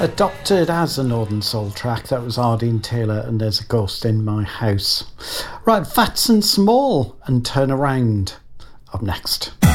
Adopted as a Northern Soul track, that was Ardeen Taylor and There's a Ghost in My House. Right, Fats and Small and Turn Around up next.